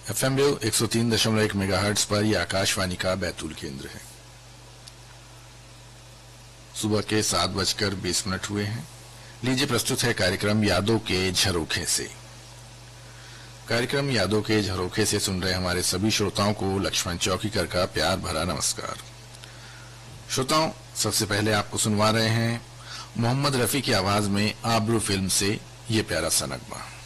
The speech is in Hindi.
FM रेडियो 103.1 मेगाहर्ट्ज पर यह आकाशवाणी का बैतूल केंद्र है। सुबह के 7:20 हुए हैं। लीजिए प्रस्तुत है कार्यक्रम यादों के झरोखे से। कार्यक्रम यादों के झरोखे से सुन रहे हमारे सभी श्रोताओं को लक्ष्मण चौकीकर का प्यार भरा नमस्कार। श्रोताओं, सबसे पहले आपको सुनवा रहे हैं मोहम्मद रफी की आवाज में आबरू फिल्म से ये प्यारा सा नगमा।